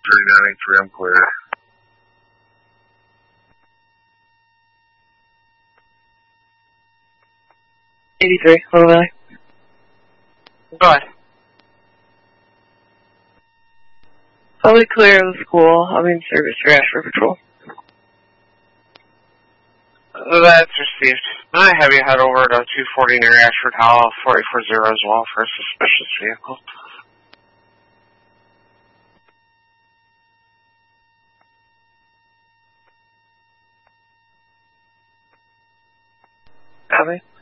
3983, I'm clear. 83, Little Valley. Go ahead. Probably clear of the school. I'm in service for Ashford Patrol. That's received. I have you head over to 240 near Ashford Hollow, 440 as well for a suspicious vehicle. Copy.